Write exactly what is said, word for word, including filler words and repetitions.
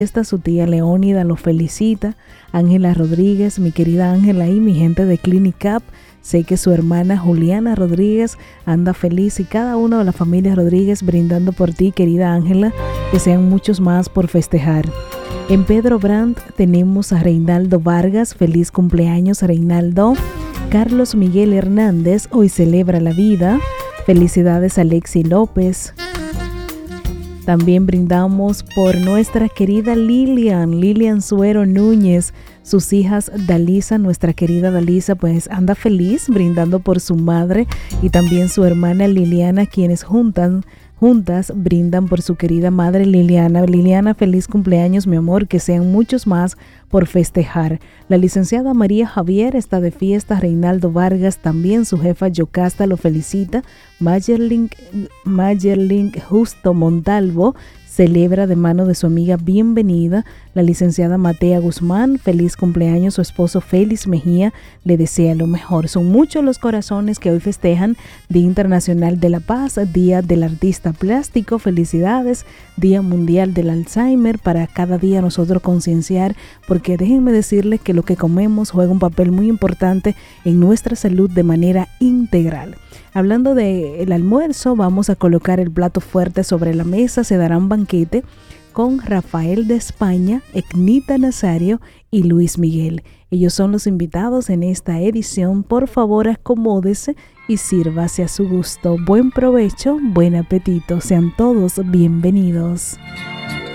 Esta su tía Leónida lo felicita. Ángela Rodríguez, mi querida Ángela y mi gente de Clinic Up. Sé que su hermana Juliana Rodríguez anda feliz y cada uno de la familia Rodríguez brindando por ti, querida Ángela, que sean muchos más por festejar. En Pedro Brandt tenemos a Reinaldo Vargas, feliz cumpleaños Reinaldo. Carlos Miguel Hernández, hoy celebra la vida. Felicidades a Alexi López. También brindamos por nuestra querida Lilian, Lilian Suero Núñez, sus hijas Dalisa, nuestra querida Dalisa, pues anda feliz brindando por su madre y también su hermana Liliana, quienes juntan, juntas brindan por su querida madre Liliana. Liliana, feliz cumpleaños, mi amor, que sean muchos más por festejar. La licenciada María Javier está de fiesta, Reinaldo Vargas también, su jefa Yocasta lo felicita. Mayerling, Mayerling Justo Montalvo celebra de mano de su amiga Bienvenida. La licenciada Matea Guzmán, feliz cumpleaños, su esposo Félix Mejía le desea lo mejor. Son muchos los corazones que hoy festejan Día Internacional de la Paz, Día del Artista Plástico, felicidades, Día Mundial del Alzheimer, para cada día nosotros concienciar, porque déjenme decirles que lo que comemos juega un papel muy importante en nuestra salud de manera integral. Hablando del almuerzo, vamos a colocar el plato fuerte sobre la mesa. Se dará un banquete con Rafael de España, Ecnita Nazario y Luis Miguel. Ellos son los invitados en esta edición. Por favor, acomódese y sírvase a su gusto. Buen provecho, buen apetito. Sean todos bienvenidos.